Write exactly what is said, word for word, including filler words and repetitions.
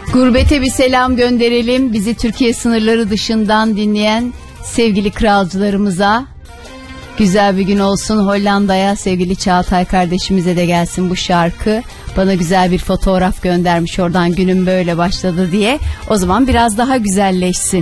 Gurbete bir selam gönderelim. Bizi Türkiye sınırları dışından dinleyen sevgili kralcılarımıza. Güzel bir gün olsun. Hollanda'ya sevgili Çağatay kardeşimize de gelsin bu şarkı. Bana güzel bir fotoğraf göndermiş oradan, günüm böyle başladı diye. O zaman biraz daha güzelleşsin.